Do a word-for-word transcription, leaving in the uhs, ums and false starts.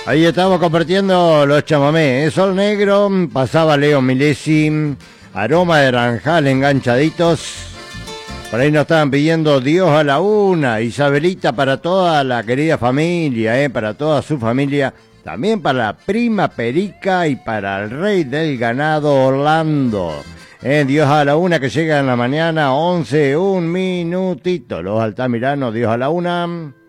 Ahí estamos compartiendo los chamamés. Sol Negro, pasaba Leo Milesi, Aroma de Naranjal, enganchaditos. Por ahí nos estaban pidiendo Dios a la una, Isabelita para toda la querida familia, eh, para toda su familia. También para la prima Perica y para el rey del ganado Orlando. Eh, Dios a la una que llega en la mañana, once, un minutito. Los altamiranos, Dios a la una.